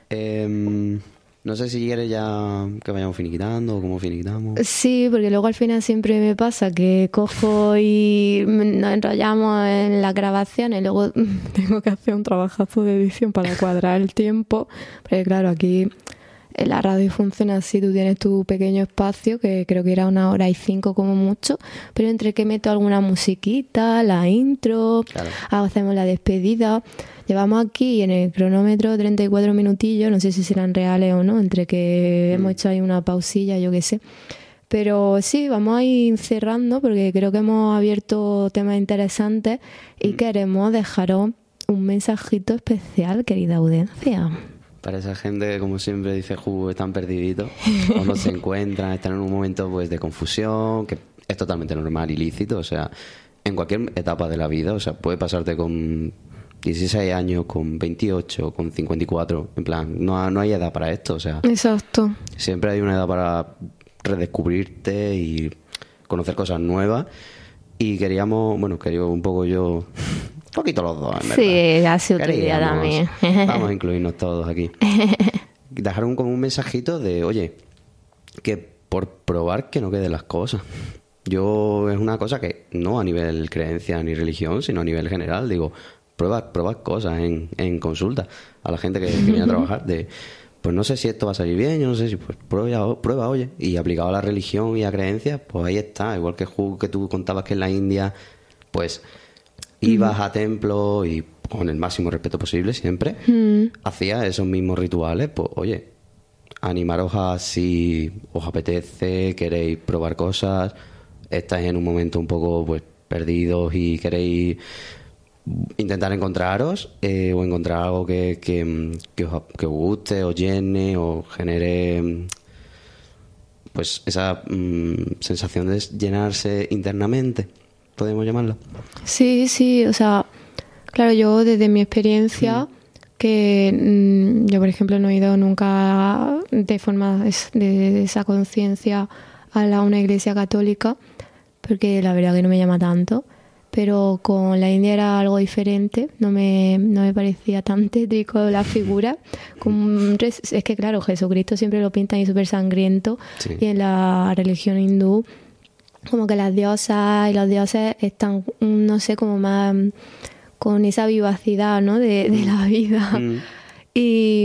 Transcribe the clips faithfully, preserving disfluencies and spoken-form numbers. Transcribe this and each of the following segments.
Eh, no sé si quieres ya que vayamos finiquitando o cómo finiquitamos. Sí, porque luego al final siempre me pasa que cojo y nos enrollamos en las grabaciones y luego tengo que hacer un trabajazo de edición para cuadrar el tiempo. Porque claro, aquí en la radio funciona así, tú tienes tu pequeño espacio, que creo que era una hora y cinco como mucho, pero entre que meto alguna musiquita, la intro, claro, hacemos la despedida. Llevamos aquí en el cronómetro treinta y cuatro minutillos, no sé si serán reales o no, entre que mm. hemos hecho ahí una pausilla, yo qué sé. Pero sí, vamos a ir cerrando porque creo que hemos abierto temas interesantes y mm. queremos dejaros un mensajito especial, querida audiencia. Para esa gente que, como siempre dice Ju, están perdiditos o no se encuentran, están en un momento pues de confusión, que es totalmente normal y lícito, o sea, en cualquier etapa de la vida, o sea, puede pasarte con dieciséis años, con veintiocho, con cincuenta y cuatro, en plan, no, no hay edad para esto, o sea... Exacto. Siempre hay una edad para redescubrirte y conocer cosas nuevas, y queríamos, bueno, quería un poco yo... Un poquito los dos, en verdad. Sí, ha sido tu idea también. Vamos a incluirnos todos aquí. Dejar un, como un mensajito de, oye, que por probar que no queden las cosas. Yo, es una cosa que no a nivel creencia ni religión, sino a nivel general, digo, prueba, prueba cosas en, en consulta a la gente que, que viene a trabajar, de, pues no sé si esto va a salir bien, yo no sé si, pues prueba, prueba, oye. Y aplicado a la religión y a creencias, pues ahí está. Igual que, que tú contabas que en la India, pues... ibas mm. a templo y con el máximo respeto posible siempre, mm. hacías esos mismos rituales, pues oye, animaros a si os apetece, queréis probar cosas, estáis en un momento un poco pues perdidos y queréis intentar encontraros eh, o encontrar algo que, que, que, os, que os guste, os llene, o genere pues esa mmm, sensación de llenarse internamente, podemos llamarlo. Sí, sí, o sea, claro, yo desde mi experiencia, mm. que mmm, yo por ejemplo no he ido nunca de forma de, de esa conciencia a la, una iglesia católica, porque la verdad que no me llama tanto, pero con la India era algo diferente, no me, no me parecía tan tétrico la figura. Como, es que claro, Jesucristo siempre lo pintan y súper sangriento, sí. Y en la religión hindú como que las diosas y los dioses están, no sé, como más con esa vivacidad, ¿no? de, de la vida. Mm. Y,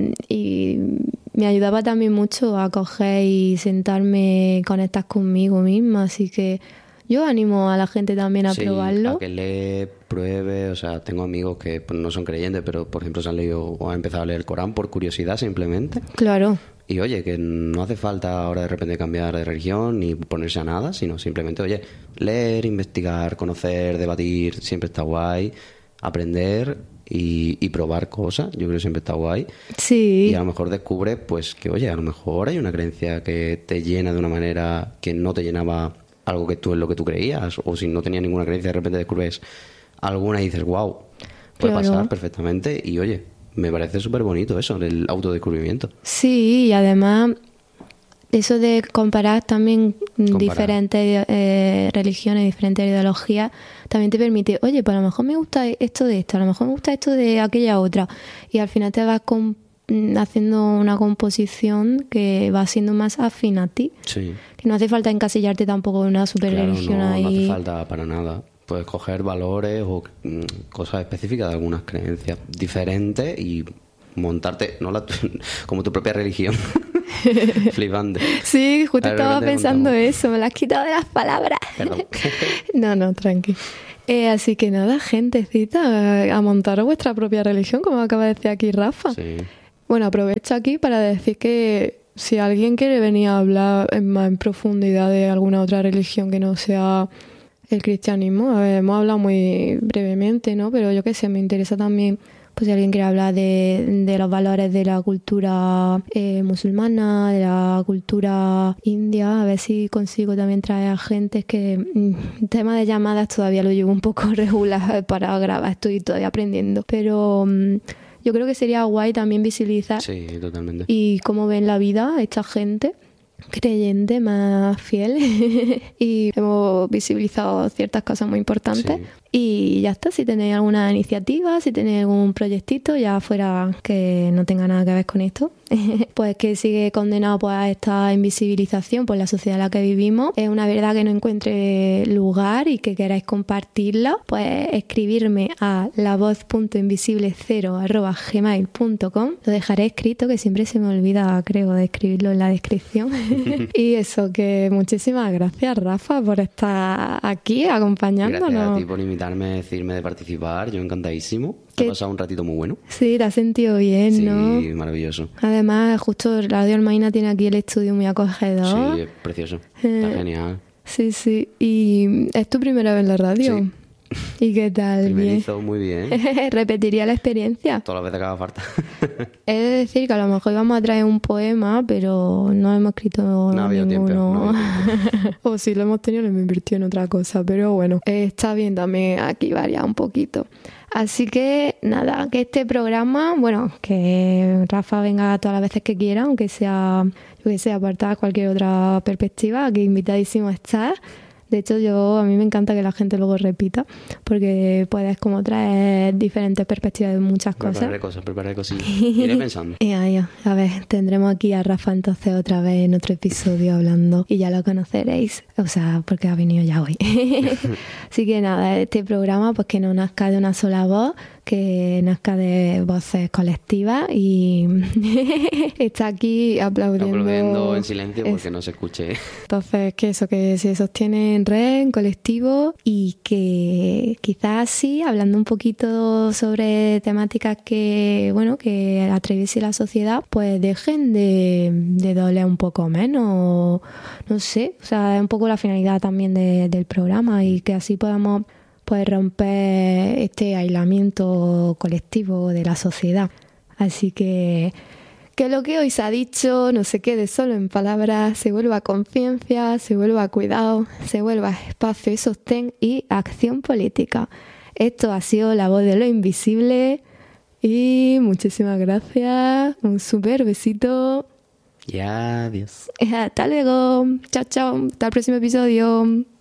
y me ayudaba también mucho a coger y sentarme, conectar conmigo misma, así que yo animo a la gente también a sí, probarlo. A que le pruebe, o sea, tengo amigos que pues, no son creyentes, pero por ejemplo se han leído o han empezado a leer el Corán por curiosidad simplemente. Claro. Y oye, que no hace falta ahora de repente cambiar de religión ni ponerse a nada, sino simplemente, oye, leer, investigar, conocer, debatir, siempre está guay, aprender y, y probar cosas, yo creo que siempre está guay. Sí. Y a lo mejor descubres, pues, que oye, a lo mejor hay una creencia que te llena de una manera que no te llenaba algo que tú es lo que tú creías, o si no tenías ninguna creencia, de repente descubres alguna y dices, wow, puede claro. pasar perfectamente, y oye, me parece súper bonito eso, el autodescubrimiento. Sí, y además eso de comparar también comparar. diferentes eh, religiones, diferentes ideologías, también te permite, oye, pues a lo mejor me gusta esto de esto, a lo mejor me gusta esto de aquella otra, y al final te vas con, haciendo una composición que va siendo más afín a ti. Sí. Que no hace falta encasillarte tampoco en una super claro, religión no, ahí. No hace falta para nada. Puedes coger valores o mm, cosas específicas de algunas creencias diferentes y montarte no la, como tu propia religión. Flipante. Sí, justo estaba pensando montamos. eso, me lo has quitado de las palabras. Perdón. no, no, tranqui. Eh, así que nada, gentecita, a montar vuestra propia religión, como acaba de decir aquí Rafa. Sí. Bueno, aprovecho aquí para decir que si alguien quiere venir a hablar en más en profundidad de alguna otra religión que no sea el cristianismo, a ver, hemos hablado muy brevemente, ¿no? Pero yo qué sé, me interesa también, pues si alguien quiere hablar de, de los valores de la cultura eh, musulmana, de la cultura india, a ver si consigo también traer a gente que mm, tema de llamadas todavía lo llevo un poco regular para grabar, estoy todavía aprendiendo, pero mm, yo creo que sería guay también visibilizar sí, totalmente. y cómo ven la vida esta gente creyente, más fiel y hemos visibilizado ciertas cosas muy importantes. Sí. Y ya está, si tenéis alguna iniciativa, si tenéis algún proyectito, ya fuera que no tenga nada que ver con esto, pues que sigue condenado pues, a esta invisibilización por la sociedad en la que vivimos, es una verdad que no encuentre lugar y que queráis compartirla, pues escribirme a lavoz punto invisible cero arroba gmail punto com. Lo dejaré escrito, que siempre se me olvida, creo, de escribirlo en la descripción. Y eso, que muchísimas gracias, Rafa, por estar aquí acompañándonos. Gracias a ti por invitarme, decirme de participar, yo encantadísimo. He pasado un ratito muy bueno. Sí, te has sentido bien, sí, ¿no? Sí, maravilloso. Además, justo Radio Almaina tiene aquí el estudio muy acogedor. Sí, es precioso. Está eh, genial. Sí, sí. ¿Y es tu primera vez en la radio? Sí. ¿Y qué tal? Primerizo, muy bien. ¿Repetiría la experiencia? Todas las veces que haga falta. Es decir, que a lo mejor íbamos a traer un poema, pero no hemos escrito no ha habido ninguno. Tiempo, no ha habido tiempo. O si lo hemos tenido, lo hemos invertido en otra cosa. Pero bueno, eh, está bien también aquí variar un poquito. Así que nada, que este programa, bueno, que Rafa venga todas las veces que quiera, aunque sea, yo que sé, apartar cualquier otra perspectiva, que invitadísimo está. De hecho, yo a mí me encanta que la gente luego repita, porque puedes como traer diferentes perspectivas de muchas cosas. Prepararé cosas, prepararé cosillas. Iré pensando. Ya, ya. A ver, tendremos aquí a Rafa entonces otra vez en otro episodio hablando y ya lo conoceréis. O sea, porque ha venido ya hoy. Así que nada, este programa pues que no nazca de una sola voz, que nazca de voces colectivas y está aquí aplaudiendo. Aplaudiendo en silencio porque es... no se escuche. Entonces, que eso, que se sostiene en red, en colectivo y que quizás sí, hablando un poquito sobre temáticas que, bueno, que atraviese la sociedad, pues dejen de, de doler un poco menos, no sé, o sea, es un poco la finalidad también de, del programa y que así podamos pues romper este aislamiento colectivo de la sociedad. Así que que lo que hoy se ha dicho no se quede solo en palabras, se vuelva conciencia, se vuelva cuidado, se vuelva espacio y sostén y acción política. Esto ha sido La Voz de lo Invisible y muchísimas gracias, un súper besito. Y adiós. Hasta luego, chao chao, hasta el próximo episodio.